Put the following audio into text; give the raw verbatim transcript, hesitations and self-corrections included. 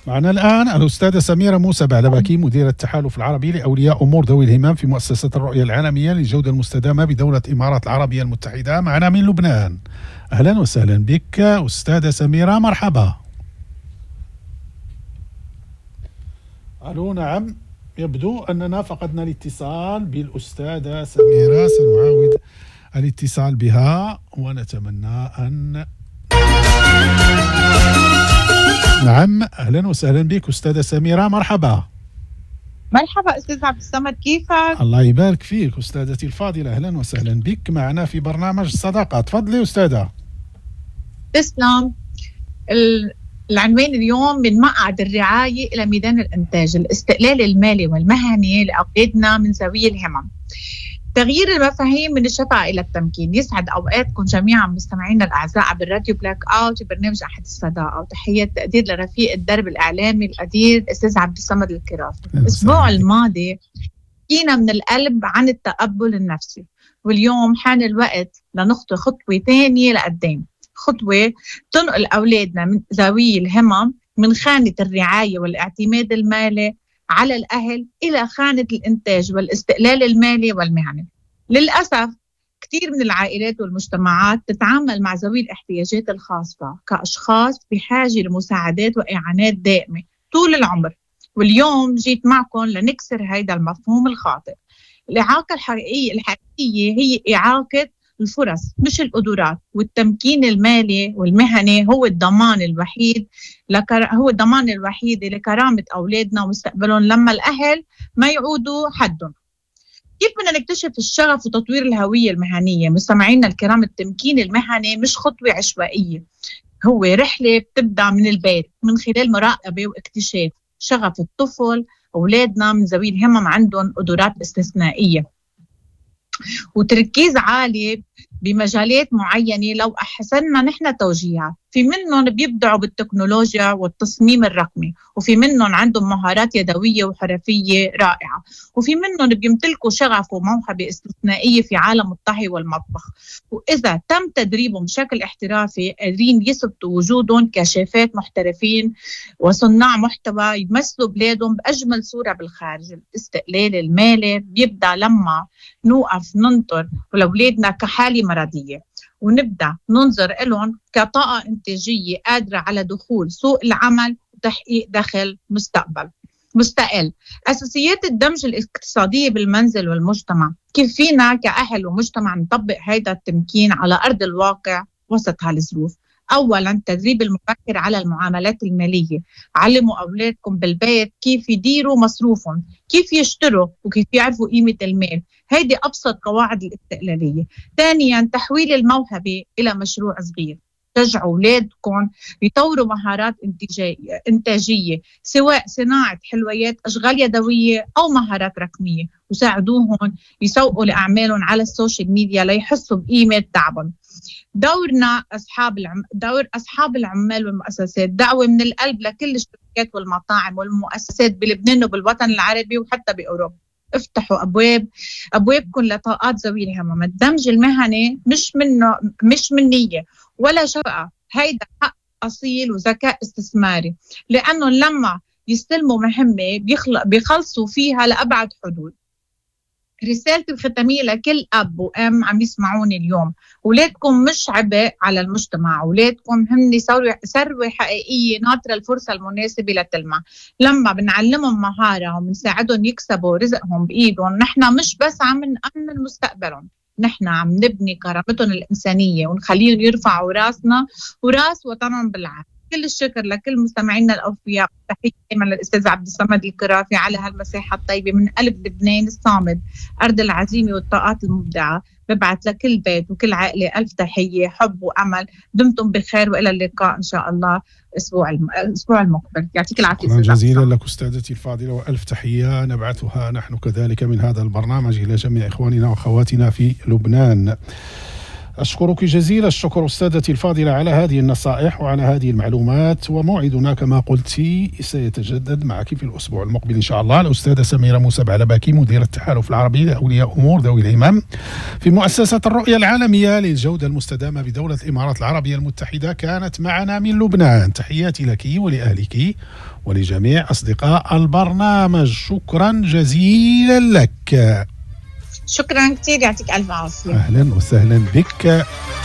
معنا الآن الأستاذة سميرة موسى بعلبكي، مديرة التحالف العربي لأولياء أمور ذوي الهمم في مؤسسة الرؤية العالمية للجودة المستدامة بدولة الإمارات العربية المتحدة، معنا من لبنان. أهلا وسهلا بك أستاذة سميرة، مرحبا. ألو نعم، يبدو أننا فقدنا الاتصال بالأستاذة سميرة، سنعاود الاتصال بها ونتمنى أن نعم. أهلا وسهلا بك أستاذة سميرة، مرحبا. مرحبا أستاذ عبد الصمد، كيفك؟ الله يبارك فيك أستاذتي الفاضلة، أهلا وسهلا بك معنا في برنامج الصداقة. تفضلي أستاذة. تسلم. العنوان اليوم: من مقعد الرعاية إلى ميدان الإنتاج، الاستقلال المالي والمهني لأولادنا من ذوي الهمم. تغيير المفاهيم من الشفقة إلى التمكين. يسعد أوقاتكم جميعا مستمعينا الأعزاء بالراديو بلاك أوت وبرنامج أحد الصداقة، وتحية تقدير لرفيق الدرب الإعلامي القدير الأستاذ عبد الصمد الكرافي. الأسبوع الماضي حكينا من القلب عن التقبل النفسي، واليوم حان الوقت لنخطو خطوة ثانية لقدام، خطوة تنقل أولادنا من ذوي الهمم من خانة الرعاية والاعتماد المالي على الأهل إلى خانة الإنتاج والاستقلال المالي والمهني. للأسف كثير من العائلات والمجتمعات تتعامل مع ذوي الاحتياجات الخاصة كأشخاص بحاجة لمساعدات وإعانات دائمة طول العمر، واليوم جيت معكم لنكسر هذا المفهوم الخاطئ. الإعاقة الحقيقية الحقيقية هي إعاقة الفرص مش القدرات، والتمكين المالي والمهني هو الضمان الوحيد لكر... هو الضمان الوحيد لكرامة أولادنا ومستقبلهم لما الأهل ما يعودوا حدهم. كيف بدنا نكتشف الشغف وتطوير الهوية المهنية؟ مستمعينا الكرام، التمكين المهني مش خطوة عشوائية، هو رحلة بتبدأ من البيت من خلال مراقبة واكتشاف شغف الطفل. أولادنا من ذوي الهمم عندهم قدرات استثنائية وتركيز عالي بمجالات معينة لو أحسننا نحن توجيهها. في منهم بيبدعوا بالتكنولوجيا والتصميم الرقمي، وفي منهم عندهم مهارات يدوية وحرفية رائعة، وفي منهم بيمتلكوا شغف وموهبة استثنائية في عالم الطهي والمطبخ، وإذا تم تدريبهم بشكل احترافي قادرين يثبتوا وجودهم كشيفات محترفين وصناع محتوى يمثلوا بلادهم بأجمل صورة بالخارج. الاستقلال المالي بيبدأ لما نوقف ننطر ولأولادنا كحالة مرضية، ونبدأ ننظر لهم كطاقة إنتاجية قادرة على دخول سوق العمل وتحقيق دخل مستقبل مستقل. أساسيات الدمج الاقتصادية بالمنزل والمجتمع. كيف فينا كأهل ومجتمع نطبق هذا التمكين على أرض الواقع وسط هالظروف؟ أولاً تدريب المبكر على المعاملات المالية. علموا أولادكم بالبيت كيف يديروا مصروفهم، كيف يشتروا، وكيف يعرفوا قيمة المال. هيدي أبسط قواعد الاستقلالية. ثانياً تحويل الموهبة إلى مشروع صغير. شجعوا أولادكم يطوروا مهارات إنتاجية سواء صناعة حلويات، أشغال يدوية أو مهارات رقمية، وساعدوهم يسوقوا لأعمالهم على السوشيال ميديا ليحسوا بقيمة تعبهم. دورنا أصحاب العم... دور أصحاب العمال والمؤسسات. دعوة من القلب لكل الشركات والمطاعم والمؤسسات بلبنان وبالوطن العربي وحتى بأوروبا. افتحوا أبواب أبوابكم لطاقات ذوي الهمم. الدمج المهني مش منه مش من نية ولا شفقة، هيدا حق أصيل وذكاء استثماري، لأنه لما يستلموا مهمة بيخلق بيخلصوا فيها لأبعد حدود. رسالتي الختامية لكل أب وأم عم يسمعوني اليوم: أولادكم مش عبء على المجتمع، أولادكم هن ثروة حقيقية ناطرة الفرصة المناسبة لتلمع. لما بنعلمهم مهارة وبنساعدهم يكسبوا رزقهم بإيدهم، نحن مش بس عم نأمن مستقبلًا، نحن عم نبني كرامتهم الإنسانية ونخليهم يرفعوا راسنا وراس وطنهم بالعالم. كل الشكر لكل مستمعينا الأوفياء. تحية دائما للأستاذ عبد الصمد الكرافي على هالمساحة الطيبة من قلب لبنان الصامد، أرض العزيمة والطاقات المبدعة. ببعث لكل بيت وكل عائلة ألف تحية، حب وأمل. دمتم بخير وإلى اللقاء إن شاء الله الأسبوع الأسبوع المقبل. يعطيك العافية. شكرا جزيلا لك أستاذتي الفاضلة، وألف تحية نبعثها نحن كذلك من هذا البرنامج إلى جميع إخواننا وأخواتنا في لبنان. أشكرك جزيل الشكر أستاذتي الفاضلة على هذه النصائح وعلى هذه المعلومات، وموعدنا كما قلت سيتجدد معك في الأسبوع المقبل إن شاء الله. الأستاذة سميرة موسى بعلباكي مدير التحالف العربي لأولياء أمور ذوي الهمم في مؤسسة الرؤية العالمية للجودة المستدامة بدولة الإمارات العربية المتحدة كانت معنا من لبنان. تحياتي لك ولأهلك ولجميع أصدقاء البرنامج. شكرا جزيلا لك. شكرا كثير، يعطيك ألف عافية. أهلا وسهلا بك.